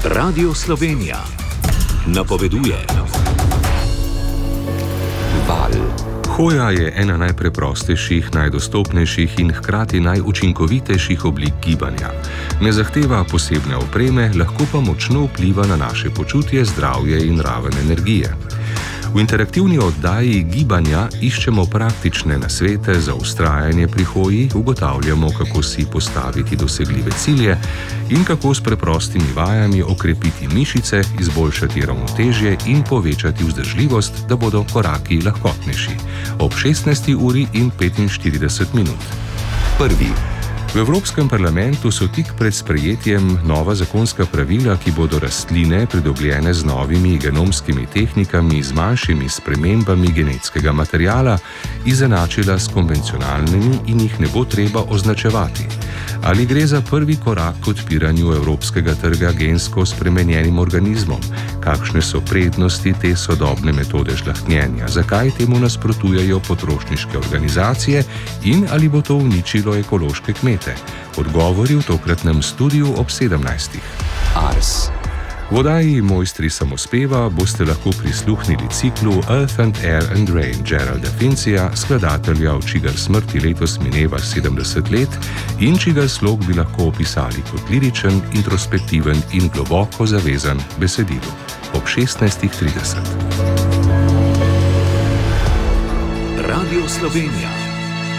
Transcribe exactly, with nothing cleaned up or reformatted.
Radio Slovenija napoveduje. Val. Hoja je ena najpreprostejših, najdostopnejših in hkrati najučinkovitejših oblik gibanja. Ne zahteva posebne opreme, lahko pa močno vpliva na naše počutje, zdravje in raven energije. V interaktivni oddaji Gibanja iščemo praktične nasvete za vztrajanje pri hoji, ugotavljamo, kako si postaviti dosegljive cilje in kako s preprostimi vajami okrepiti mišice, izboljšati ravnotežje in povečati vzdržljivost, da bodo koraki lahkotnejši. Ob šestnajsti uri in petinštirideset minut. Prvi. V Evropskem parlamentu so tik pred sprejetjem nova zakonska pravila, ki bodo rastline, pridobljene z novimi genomskimi tehnikami, z manjšimi spremembami genetskega materiala, izenačila s konvencionalnimi in jih ne bo treba označevati. Ali gre za prvi korak k odpiranju evropskega trga gensko spremenjenim organizmom? Kakšne so prednosti te sodobne metode žlahtnjenja? Zakaj temu nasprotujejo potrošniške organizacije in ali bo to uničilo ekološke kmete? Odgovori v tokratnem studiu ob sedemnajstih. Ars. V oddaji Mojstri samospeva boste lahko prisluhnili ciklu Earth and Air and Rain Geralda Fincija, skladatelja, v čigar smrti letos mineva sedemdeset let in čigar slog bi lahko opisali kot liričen, introspektiven in globoko zavezan besedilu. Ob šestnajstih trideset. Radio Slovenija.